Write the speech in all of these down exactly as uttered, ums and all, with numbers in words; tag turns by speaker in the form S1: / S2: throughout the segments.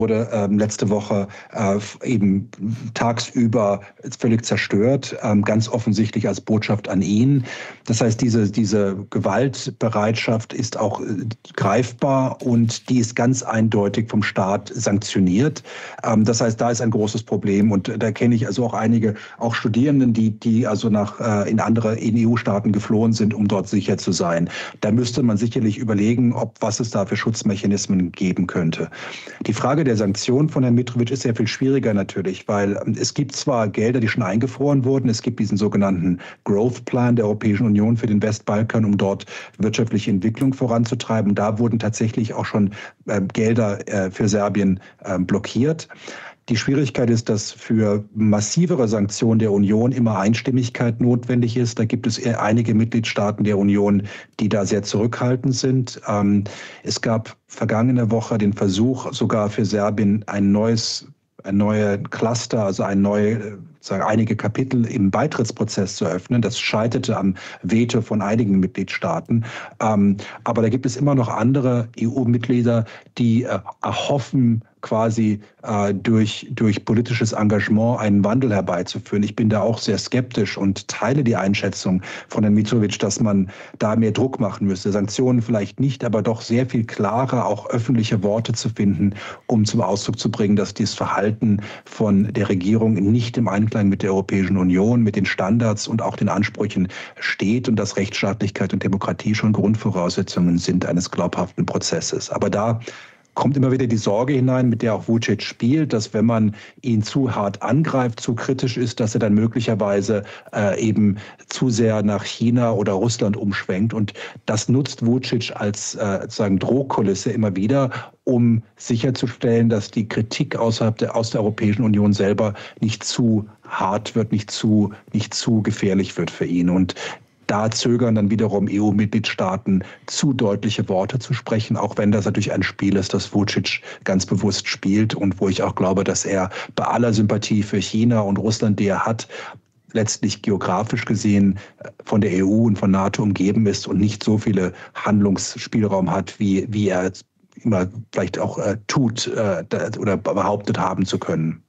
S1: wurde ähm, letzte Woche äh, eben tagsüber völlig zerstört, ähm, ganz offensichtlich als Botschaft an ihn. Das heißt, diese, diese Gewaltbereitschaft ist auch äh, greifbar und die ist ganz eindeutig vom Staat sanktioniert. Ähm, das heißt, da ist ein großes Problem und da kenne ich also auch einige, auch Studierenden, die, die also nach, äh, in andere E U-Staaten geflohen sind, um dort sicher zu sein. Da müsste man sicherlich überlegen, ob was es da für Schutzmechanismen geben könnte. Die Frage der Sanktionen von Herrn Mitrovic ist sehr viel schwieriger natürlich, weil es gibt zwar Gelder, die schon eingefroren wurden, es gibt diesen sogenannten Growth Plan der Europäischen Union für den Westbalkan, um dort wirtschaftliche Entwicklung voranzutreiben. Da wurden tatsächlich auch schon äh, Gelder äh, für Serbien äh, blockiert. Die Schwierigkeit ist, dass für massivere Sanktionen der Union immer Einstimmigkeit notwendig ist. Da gibt es einige Mitgliedstaaten der Union, die da sehr zurückhaltend sind. Es gab vergangene Woche den Versuch, sogar für Serbien ein neues, ein neuer Cluster, also ein neue, sagen, einige Kapitel im Beitrittsprozess zu öffnen. Das scheiterte am Veto von einigen Mitgliedstaaten. Aber da gibt es immer noch andere E U-Mitglieder, die erhoffen, quasi äh, durch, durch politisches Engagement einen Wandel herbeizuführen. Ich bin da auch sehr skeptisch und teile die Einschätzung von Herrn Mitrovic, dass man da mehr Druck machen müsste. Sanktionen vielleicht nicht, aber doch sehr viel klarer auch öffentliche Worte zu finden, um zum Ausdruck zu bringen, dass dieses Verhalten von der Regierung nicht im Einklang mit der Europäischen Union, mit den Standards und auch den Ansprüchen steht und dass Rechtsstaatlichkeit und Demokratie schon Grundvoraussetzungen sind eines glaubhaften Prozesses. Aber da kommt immer wieder die Sorge hinein, mit der auch Vučić spielt, dass wenn man ihn zu hart angreift, zu kritisch ist, dass er dann möglicherweise äh, eben zu sehr nach China oder Russland umschwenkt. Und das nutzt Vučić als äh, sozusagen Drohkulisse immer wieder, um sicherzustellen, dass die Kritik außerhalb der, aus der Europäischen Union selber nicht zu hart wird, nicht zu, nicht zu gefährlich wird für ihn. Und da zögern dann wiederum E U-Mitgliedstaaten, zu deutliche Worte zu sprechen, auch wenn das natürlich ein Spiel ist, das Vučić ganz bewusst spielt und wo ich auch glaube, dass er bei aller Sympathie für China und Russland, die er hat, letztlich geografisch gesehen von der E U und von NATO umgeben ist und nicht so viele Handlungsspielraum hat, wie, wie er immer vielleicht auch äh, tut äh, oder behauptet haben zu können.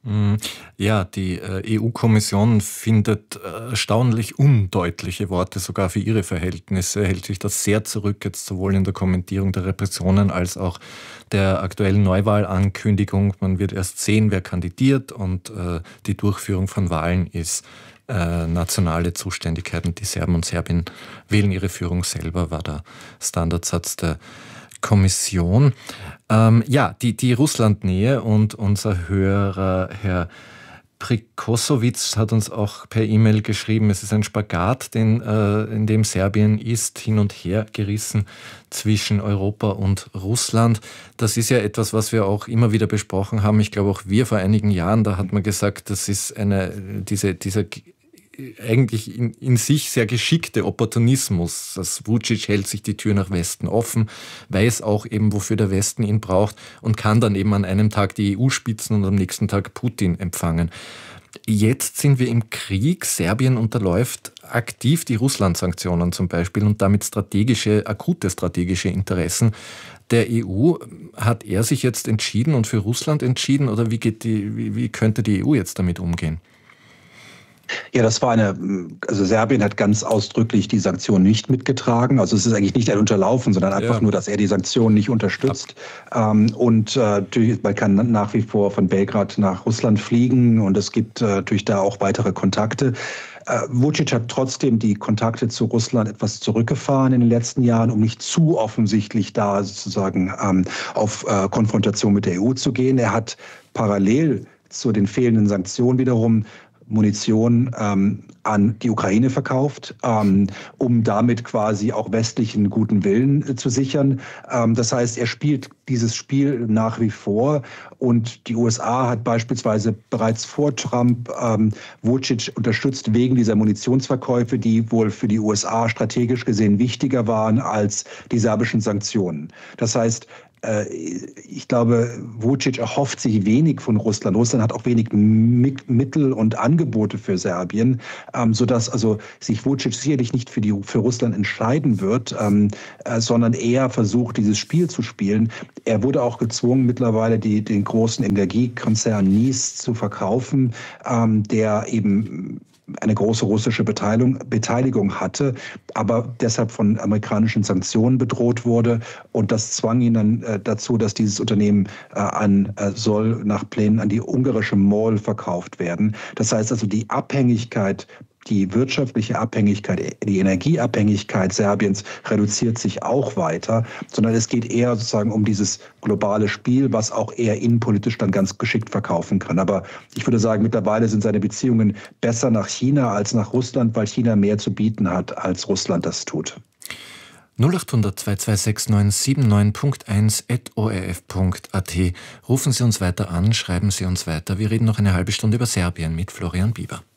S2: Ja, die äh, E U-Kommission findet äh, erstaunlich undeutliche Worte sogar für ihre Verhältnisse, hält sich das sehr zurück, jetzt sowohl in der Kommentierung der Repressionen als auch der aktuellen Neuwahlankündigung. Man wird erst sehen, wer kandidiert und äh, die Durchführung von Wahlen ist äh, nationale Zuständigkeit und die Serben und Serbinnen wählen ihre Führung selber, war der Standardsatz der Kommission. Ähm, ja, die, die Russlandnähe und unser Hörer, Herr Prikosowitz, hat uns auch per E-Mail geschrieben, es ist ein Spagat, den, äh, in dem Serbien ist, hin und her gerissen zwischen Europa und Russland. Das ist ja etwas, was wir auch immer wieder besprochen haben. Ich glaube auch wir vor einigen Jahren, da hat man gesagt, das ist eine, diese, dieser eigentlich in, in sich sehr geschickte Opportunismus. Das Vučić hält sich die Tür nach Westen offen, weiß auch eben, wofür der Westen ihn braucht und kann dann eben an einem Tag die E U-Spitzen und am nächsten Tag Putin empfangen. Jetzt sind wir im Krieg. Serbien unterläuft aktiv die Russland-Sanktionen zum Beispiel und damit strategische, akute strategische Interessen der E U. Hat er sich jetzt entschieden und für Russland entschieden oder wie geht die, wie, wie könnte die E U jetzt damit umgehen?
S1: Ja, das war eine, also Serbien hat ganz ausdrücklich die Sanktionen nicht mitgetragen. Also es ist eigentlich nicht ein Unterlaufen, sondern einfach ja. nur, dass er die Sanktionen nicht unterstützt. Ja. Und äh, man kann nach wie vor von Belgrad nach Russland fliegen und es gibt äh, natürlich da auch weitere Kontakte. Äh, Vučić hat trotzdem die Kontakte zu Russland etwas zurückgefahren in den letzten Jahren, um nicht zu offensichtlich da sozusagen ähm, auf äh, Konfrontation mit der E U zu gehen. Er hat parallel zu den fehlenden Sanktionen wiederum Munition ähm, an die Ukraine verkauft, ähm, um damit quasi auch westlichen guten Willen äh, zu sichern. Ähm, das heißt, er spielt dieses Spiel nach wie vor und die U S A hat beispielsweise bereits vor Trump ähm, Vučić unterstützt wegen dieser Munitionsverkäufe, die wohl für die U S A strategisch gesehen wichtiger waren als die serbischen Sanktionen. Das heißt, ich glaube, Vučić erhofft sich wenig von Russland. Russland hat auch wenig Mittel und Angebote für Serbien, sodass also sich Vučić sicherlich nicht für, die, für Russland entscheiden wird, sondern eher versucht, dieses Spiel zu spielen. Er wurde auch gezwungen, mittlerweile die, den großen Energiekonzern NIS zu verkaufen, der eben eine große russische Beteiligung, Beteiligung hatte, aber deshalb von amerikanischen Sanktionen bedroht wurde. Und das zwang ihn dann äh, dazu, dass dieses Unternehmen äh, an, äh, soll nach Plänen an die ungarische MOL verkauft werden. Das heißt also, die Abhängigkeit, die wirtschaftliche Abhängigkeit, die Energieabhängigkeit Serbiens reduziert sich auch weiter, sondern es geht eher sozusagen um dieses globale Spiel, was auch er innenpolitisch dann ganz geschickt verkaufen kann. Aber ich würde sagen, mittlerweile sind seine Beziehungen besser nach China als nach Russland, weil China mehr zu bieten hat, als Russland das tut.
S2: null acht hundert zwei zwei sechs neun sieben neun eins at o r f punkt a t. Rufen Sie uns weiter an, schreiben Sie uns weiter. Wir reden noch eine halbe Stunde über Serbien mit Florian Bieber.